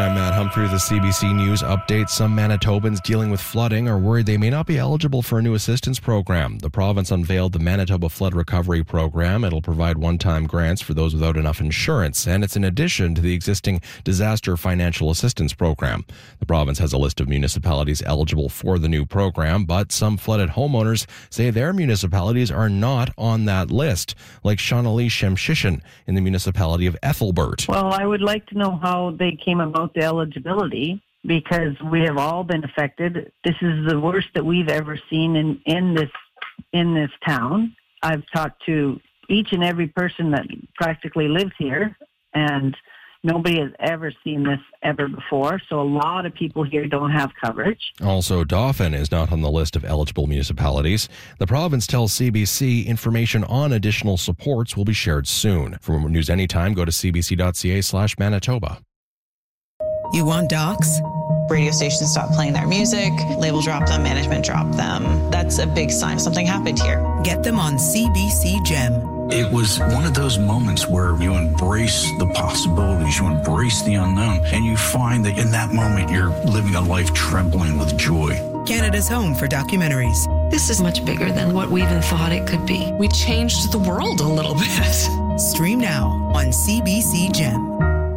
I'm Matt Humphrey with the CBC News update. Some Manitobans dealing with flooding are worried they may not be eligible for a new assistance program. The province unveiled the Manitoba Flood Recovery Program. It'll provide one-time grants for those without enough insurance, and it's in addition to the existing Disaster Financial Assistance Program. The province has a list of municipalities eligible for the new program, but some flooded homeowners say their municipalities are not on that list, like Shawnee Shemshishan in the municipality of Ethelbert. Well, I would like to know how they came about the eligibility, because we have all been affected. This is the worst that we've ever seen in this town. I've talked to each and every person that practically lives here, and nobody has ever seen this ever before. So a lot of people here don't have coverage. Also, Dauphin is not on the list of eligible municipalities. The province tells CBC information on additional supports will be shared soon. For more news anytime, go to cbc.ca/Manitoba. You want docs? Radio stations stop playing their music, label drop them, management drop them. That's a big sign something happened here. Get them on CBC Gem. It was one of those moments where you embrace the possibilities, you embrace the unknown, and you find that in that moment you're living a life trembling with joy. Canada's home for documentaries. This is much bigger than what we even thought it could be. We changed the world a little bit. Stream now on CBC Gem.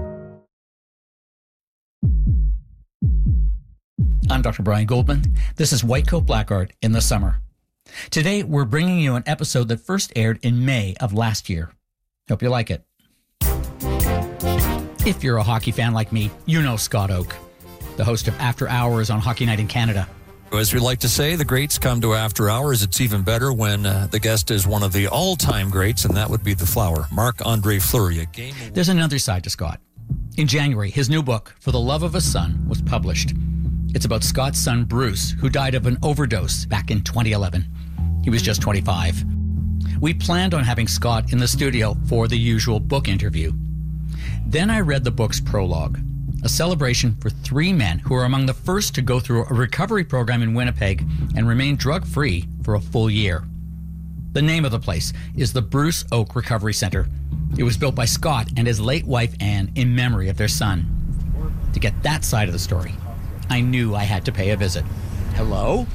I'm Dr. Brian Goldman. This is White Coat Black Art in the summer. Today, we're bringing you an episode that first aired in May of last year. Hope you like it. If you're a hockey fan like me, you know Scott Oake, the host of After Hours on Hockey Night in Canada. As we like to say, the greats come to After Hours. It's even better when the guest is one of the all-time greats, and that would be the Flower, Marc-Andre Fleury. There's another side to Scott. In January, his new book, For the Love of a Son, was published. It's about Scott's son, Bruce, who died of an overdose back in 2011. He was just 25. We planned on having Scott in the studio for the usual book interview. Then I read the book's prologue, a celebration for three men who are among the first to go through a recovery program in Winnipeg and remain drug-free for a full year. The name of the place is the Bruce Oake Recovery Center. It was built by Scott and his late wife, Anne, in memory of their son. To get that side of the story, I knew I had to pay a visit. Hello?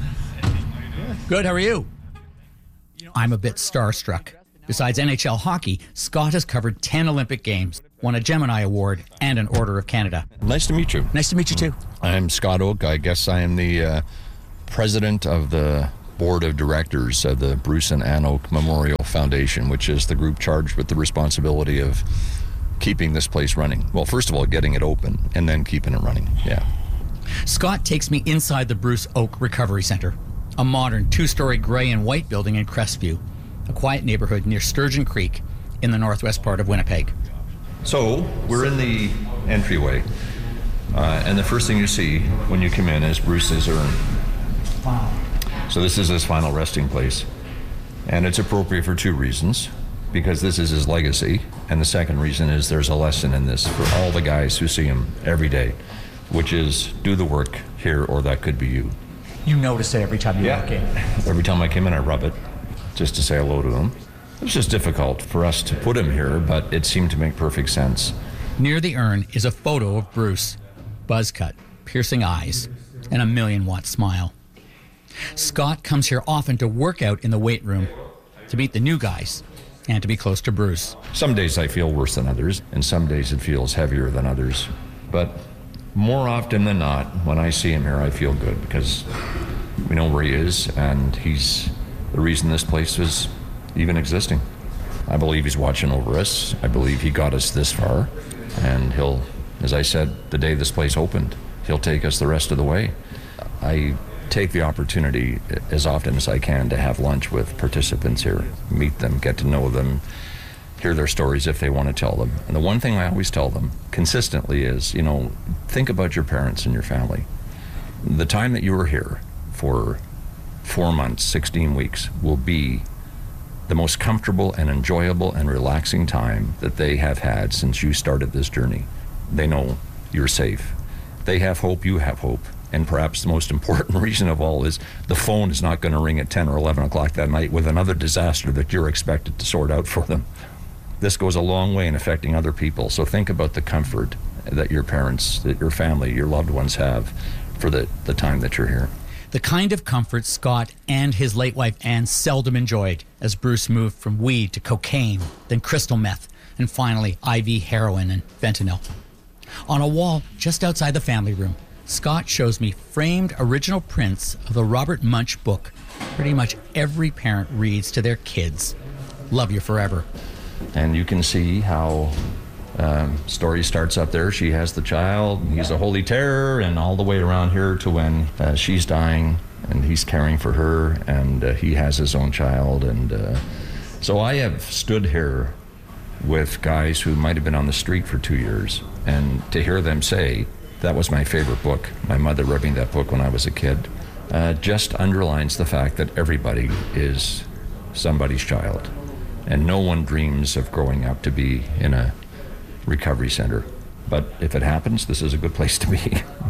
Good, how are you? I'm a bit starstruck. Besides NHL hockey, Scott has covered 10 Olympic Games, won a Gemini Award, and an Order of Canada. Nice to meet you. Nice to meet you, too. I'm Scott Oake. I guess I am the president of the board of directors of the Bruce and Ann Oake Memorial Foundation, which is the group charged with the responsibility of keeping this place running. Well, first of all, getting it open, and then keeping it running, yeah. Scott takes me inside the Bruce Oake Recovery Center, a modern two-story gray and white building in Crestview, a quiet neighborhood near Sturgeon Creek in the northwest part of Winnipeg. So, we're in the entryway, and the first thing you see when you come in is Bruce's urn. Wow. So this is his final resting place, and it's appropriate for two reasons, because this is his legacy, and the second reason is there's a lesson in this for all the guys who see him every day, which is do the work here or that could be you. You notice it every time you walk in. Every time I came in, I rub it just to say hello to him. It was just difficult for us to put him here, but it seemed to make perfect sense. Near the urn is a photo of Bruce, buzz cut, piercing eyes, and a million-watt smile. Scott comes here often to work out in the weight room, to meet the new guys, and to be close to Bruce. Some days I feel worse than others, and some days it feels heavier than others. But more often than not, when I see him here, I feel good because we know where he is, and he's the reason this place is even existing. I believe he's watching over us. I believe he got us this far, and he'll, as I said, the day this place opened, he'll take us the rest of the way. I take the opportunity as often as I can to have lunch with participants here, meet them, get to know them, hear their stories if they want to tell them. And the one thing I always tell them consistently is, think about your parents and your family. The time that you were here for 4 months, 16 weeks, will be the most comfortable and enjoyable and relaxing time that they have had since you started this journey. They know you're safe. They have hope, you have hope. And perhaps the most important reason of all is the phone is not going to ring at 10 or 11 o'clock that night with another disaster that you're expected to sort out for them. This goes a long way in affecting other people, so think about the comfort that your parents, that your family, your loved ones have for the time that you're here. The kind of comfort Scott and his late wife Anne seldom enjoyed as Bruce moved from weed to cocaine, then crystal meth, and finally IV heroin and fentanyl. On a wall just outside the family room, Scott shows me framed original prints of the Robert Munch book pretty much every parent reads to their kids, Love You Forever. And you can see how story starts up there. She has the child, he's a holy terror, and all the way around here to when she's dying and he's caring for her, and he has his own child. And so I have stood here with guys who might have been on the street for 2 years, and to hear them say, that was my favorite book, my mother read me that book when I was a kid, just underlines the fact that everybody is somebody's child. And no one dreams of growing up to be in a recovery center. But if it happens, this is a good place to be.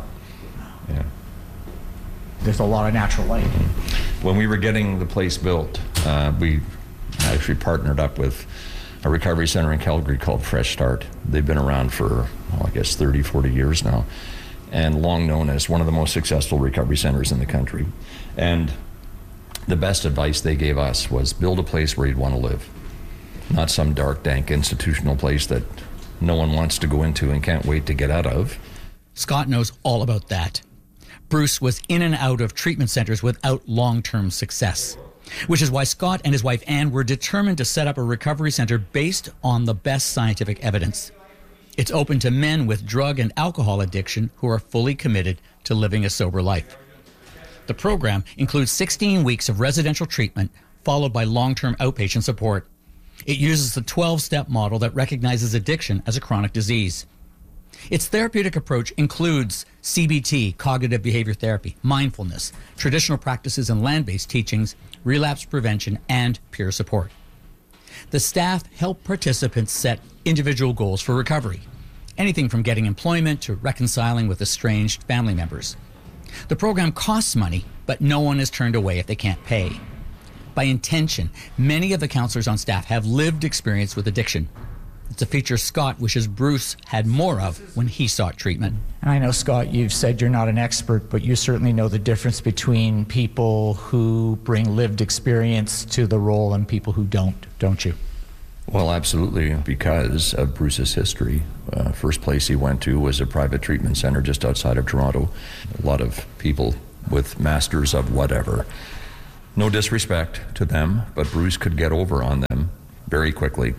Yeah. There's a lot of natural light. When we were getting the place built, we actually partnered up with a recovery center in Calgary called Fresh Start. They've been around for, I guess, 30, 40 years now, and long known as one of the most successful recovery centers in the country. And the best advice they gave us was build a place where you'd want to live, not some dark, dank institutional place that no one wants to go into and can't wait to get out of. Scott knows all about that. Bruce was in and out of treatment centers without long-term success, which is why Scott and his wife Anne were determined to set up a recovery center based on the best scientific evidence. It's open to men with drug and alcohol addiction who are fully committed to living a sober life. The program includes 16 weeks of residential treatment followed by long-term outpatient support. It uses the 12-step model that recognizes addiction as a chronic disease. Its therapeutic approach includes CBT, cognitive behavior therapy, mindfulness, traditional practices and land-based teachings, relapse prevention, and peer support. The staff help participants set individual goals for recovery, anything from getting employment to reconciling with estranged family members. The program costs money, but no one is turned away if they can't pay. By intention, many of the counselors on staff have lived experience with addiction. It's a feature Scott wishes Bruce had more of when he sought treatment. And I know, Scott, you've said you're not an expert, but you certainly know the difference between people who bring lived experience to the role and people who don't you? Well, absolutely, because of Bruce's history. First place he went to was a private treatment center just outside of Toronto. A lot of people with masters of whatever. No disrespect to them, but Bruce could get over on them very quickly.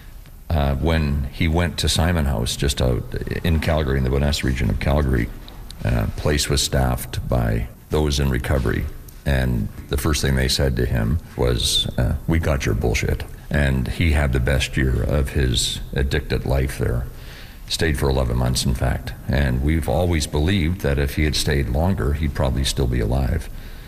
When he went to Simon House, just out in Calgary, in the Boness region of Calgary, place was staffed by those in recovery. And the first thing they said to him was, we got your bullshit. And he had the best year of his addicted life there. Stayed for 11 months, in fact. And we've always believed that if he had stayed longer, he'd probably still be alive.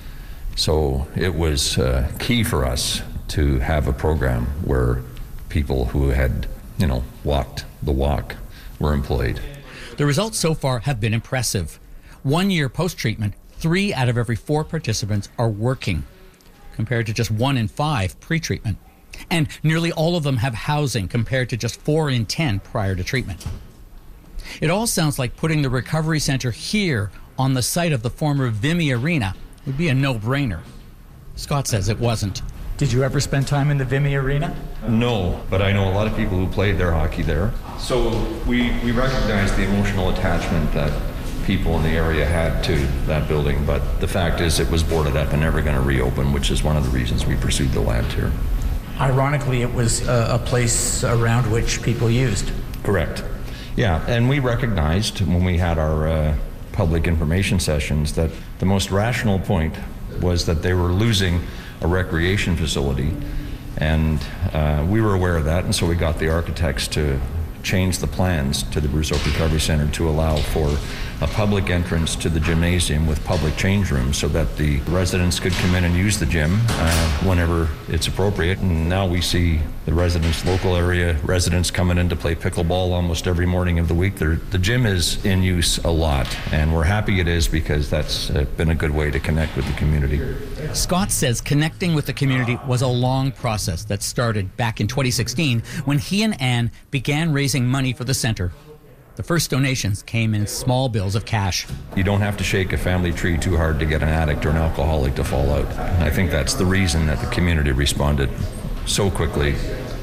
So it was key for us to have a program where people who had, walked the walk were employed. The results so far have been impressive. 1 year post-treatment, 3 out of every 4 participants are working, compared to just 1 in 5 pre-treatment. And nearly all of them have housing, compared to just 4 in 10 prior to treatment. It all sounds like putting the recovery center here on the site of the former Vimy Arena would be a no-brainer. Scott says it wasn't. Did you ever spend time in the Vimy Arena? No, but I know a lot of people who played their hockey there. So we recognize the emotional attachment that people in the area had to that building, but the fact is it was boarded up and never going to reopen, which is one of the reasons we pursued the land here. Ironically, it was a place around which people used. Correct. Yeah, and we recognized when we had our public information sessions that the most rational point was that they were losing a recreation facility, and we were aware of that, and so we got the architects to change the plans to the Bruce Oak Recovery Center to allow for a public entrance to the gymnasium with public change rooms so that the residents could come in and use the gym whenever it's appropriate. And now we see the residents, local area residents coming in to play pickleball almost every morning of the week. The gym is in use a lot, and we're happy it is because that's been a good way to connect with the community. Scott says connecting with the community was a long process that started back in 2016 when he and Anne began raising money for the center. The first donations came in small bills of cash. You don't have to shake a family tree too hard to get an addict or an alcoholic to fall out. And I think that's the reason that the community responded so quickly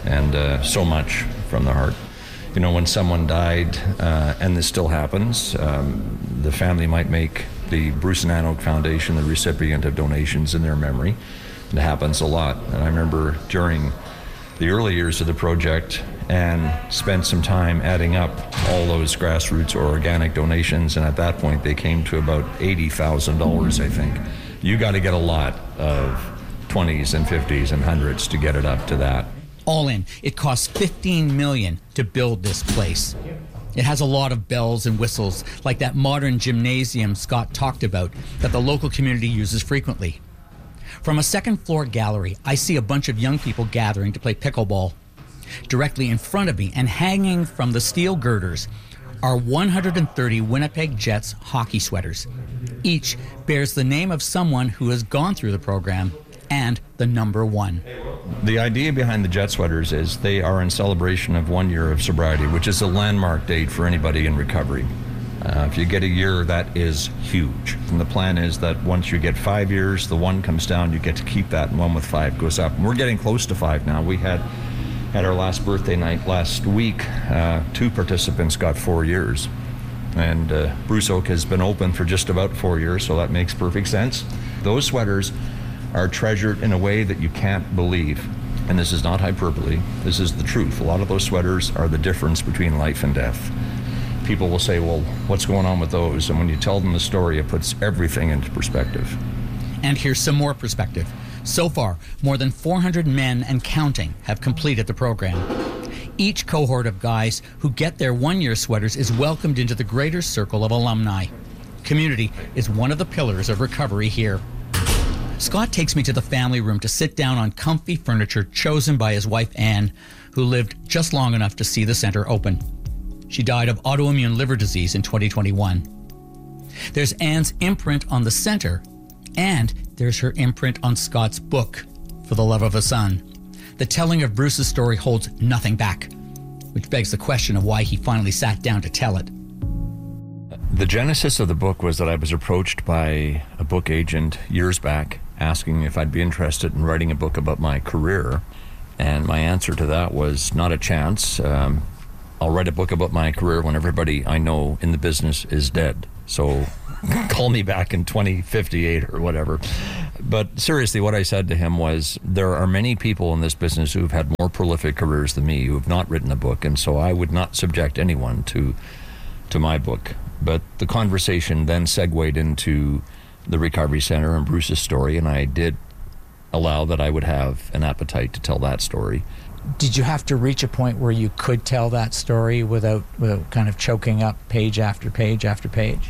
and so much from the heart. You know, when someone died, and this still happens, the family might make the Bruce and Ann Oak Foundation the recipient of donations in their memory. It happens a lot. And I remember during the early years of the project, and spent some time adding up all those grassroots or organic donations, and at that point they came to about $80,000, I think. You got to get a lot of 20s and 50s and hundreds to get it up to that. All in, it costs $15 million to build this place. It has a lot of bells and whistles, like that modern gymnasium Scott talked about that the local community uses frequently. From a second-floor gallery, I see a bunch of young people gathering to play pickleball. Directly in front of me and hanging from the steel girders are 130 Winnipeg Jets hockey sweaters. Each bears the name of someone who has gone through the program and the number 1. The idea behind the Jet sweaters is they are in celebration of 1 year of sobriety, which is a landmark date for anybody in recovery. If you get a year, that is huge. And the plan is that once you get 5 years, the 1 comes down, you get to keep that, and 1 with 5 goes up. And we're getting close to 5 now. We had our last birthday night last week. 2 participants got 4 years. And Bruce Oak has been open for just about 4 years, so that makes perfect sense. Those sweaters are treasured in a way that you can't believe. And this is not hyperbole. This is the truth. A lot of those sweaters are the difference between life and death. People will say, well, what's going on with those? And when you tell them the story, it puts everything into perspective. And here's some more perspective. So far, more than 400 men and counting have completed the program. Each cohort of guys who get their 1 year sweaters is welcomed into the greater circle of alumni. Community is one of the pillars of recovery here. Scott takes me to the family room to sit down on comfy furniture chosen by his wife Ann, who lived just long enough to see the center open. She died of autoimmune liver disease in 2021. There's Ann's imprint on the center, and there's her imprint on Scott's book, For the Love of a Son. The telling of Bruce's story holds nothing back, which begs the question of why he finally sat down to tell it. The genesis of the book was that I was approached by a book agent years back asking if I'd be interested in writing a book about my career. And my answer to that was not a chance. I'll write a book about my career when everybody I know in the business is dead. So call me back in 2058 or whatever. But seriously, what I said to him was, there are many people in this business who've had more prolific careers than me who have not written a book, and so I would not subject anyone to my book. But the conversation then segued into the Recovery Center and Bruce's story, and I did allow that I would have an appetite to tell that story. Did you have to reach a point where you could tell that story without kind of choking up page after page after page?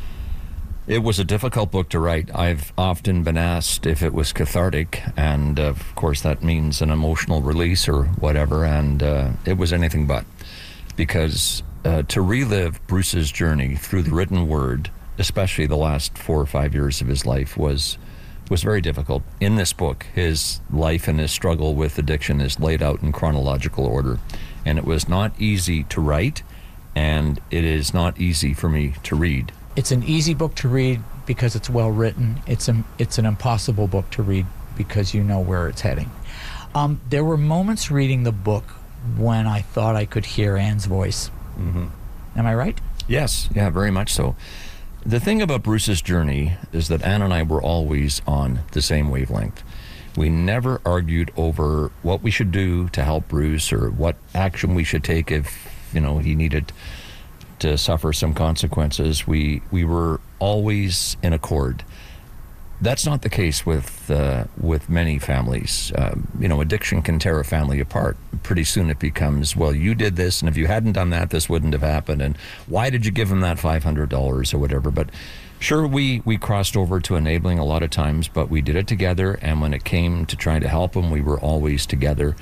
It was a difficult book to write. I've often been asked if it was cathartic, and of course that means an emotional release or whatever, and it was anything but. Because to relive Bruce's journey through the written word, especially the last 4 or 5 years of his life, was very difficult. In this book, his life and his struggle with addiction is laid out in chronological order, and it was not easy to write, and it is not easy for me to read. It's an easy book to read because it's well written. It's an impossible book to read because you know where it's heading. There were moments reading the book when I thought I could hear Ann's voice. Mm-hmm. Am I right? Yes, yeah, very much so. The thing about Bruce's journey is that Ann and I were always on the same wavelength. We never argued over what we should do to help Bruce or what action we should take if, he needed to suffer some consequences. We were always in accord. That's not the case with many families. Addiction can tear a family apart. Pretty soon it becomes, well, you did this, and if you hadn't done that, this wouldn't have happened, and why did you give him that $500 or whatever? But sure, we crossed over to enabling a lot of times, but we did it together, and when it came to trying to help him, we were always together.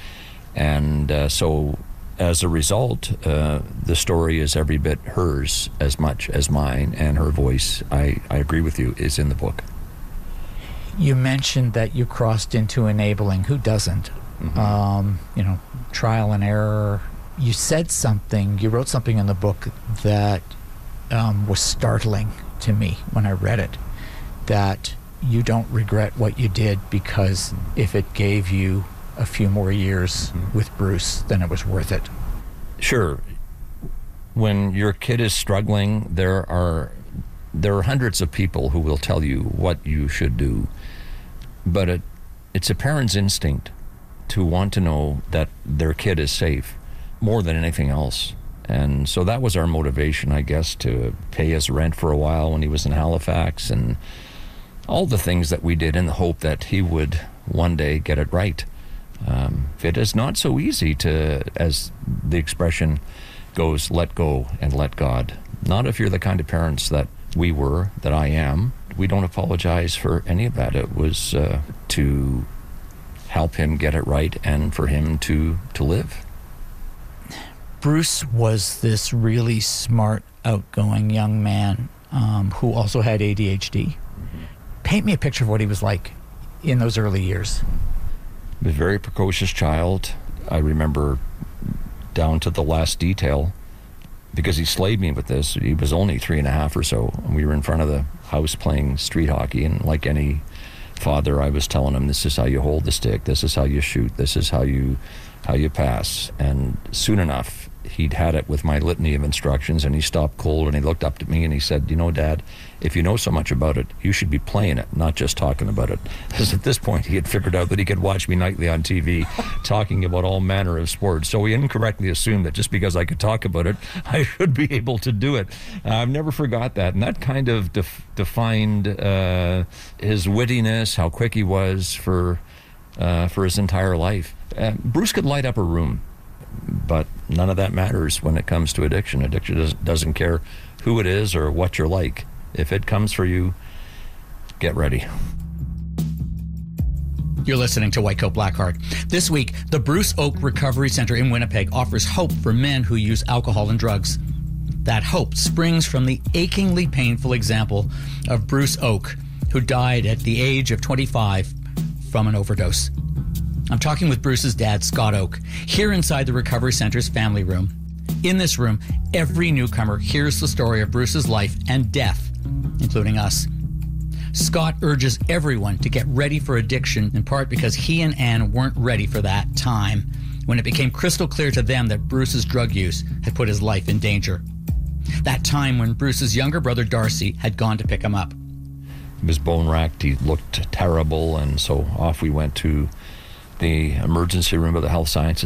And so as a result, the story is every bit hers as much as mine, and her voice, I agree with you, is in the book. You mentioned that you crossed into enabling. Who doesn't? Mm-hmm. Trial and error, you said something, you wrote something in the book that was startling to me when I read it, that you don't regret what you did because if it gave you a few more years with Bruce, then it was worth it. Sure. When your kid is struggling, there are hundreds of people who will tell you what you should do, but it's a parent's instinct to want to know that their kid is safe more than anything else. And so that was our motivation, I guess, to pay his rent for a while when he was in Halifax, and all the things that we did in the hope that he would one day get it right. It is not so easy to, as the expression goes, let go and let God. Not if you're the kind of parents that we were, that I am. We don't apologize for any of that. It was to help him get it right and for him to live. Bruce was this really smart, outgoing young man who also had ADHD. Paint me a picture of what he was like in those early years. A very precocious child. I remember down to the last detail, because he slayed me with this. He was only 3.5 or so, and we were in front of the house playing street hockey, and like any father, I was telling him, this is how you hold the stick, this is how you shoot, this is how you pass. And soon enough, he'd had it with my litany of instructions, and he stopped cold and he looked up at me and he said, you know, Dad, if you know so much about it, you should be playing it, not just talking about it. Because at this point, he had figured out that he could watch me nightly on TV talking about all manner of sports. So he incorrectly assumed that just because I could talk about it, I should be able to do it. I've never forgot that. And that kind of defined his wittiness, how quick he was for his entire life. Bruce could light up a room, but none of that matters when it comes to addiction. Addiction doesn't care who it is or what you're like. If it comes for you, get ready. You're listening to White Coat Black Heart. This week, the Bruce Oak Recovery Center in Winnipeg offers hope for men who use alcohol and drugs. That hope springs from the achingly painful example of Bruce Oak, who died at the age of 25 from an overdose. I'm talking with Bruce's dad, Scott Oak, here inside the Recovery Center's family room. In this room, every newcomer hears the story of Bruce's life and death, including us. Scott urges everyone to get ready for addiction, in part because he and Ann weren't ready for that time when it became crystal clear to them that Bruce's drug use had put his life in danger. That time when Bruce's younger brother, Darcy, had gone to pick him up. He was bone-racked, he looked terrible, and so off we went to the emergency room of the Health Sciences